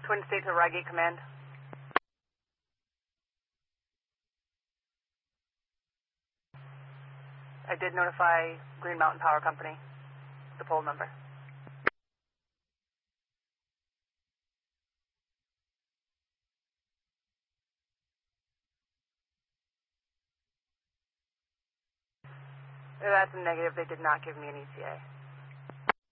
Twin State to Rygate Command. I did notify Green Mountain Power Company, the pole number. That's a negative. They did not give me an ETA.